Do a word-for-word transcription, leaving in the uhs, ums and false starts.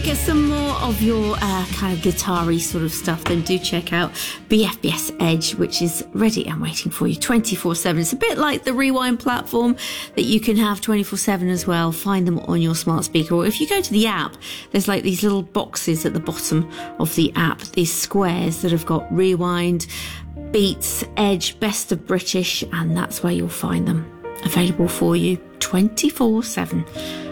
get some more of your uh, kind of guitar-y sort of stuff, then do check out B F B S Edge, which is ready and waiting for you twenty-four seven. It's a bit like the Rewind platform that you can have twenty-four seven as well. Find them on your smart speaker, or if you go to the app, there's like these little boxes at the bottom of the app, these squares that have got Rewind, Beats, Edge, Best of British, and that's where you'll find them available for you twenty-four seven.